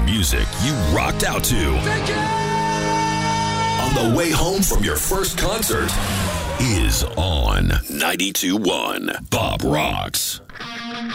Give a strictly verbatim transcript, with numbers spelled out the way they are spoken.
music you rocked out to on the way home from your first concert is on ninety-two point one Bob Rocks.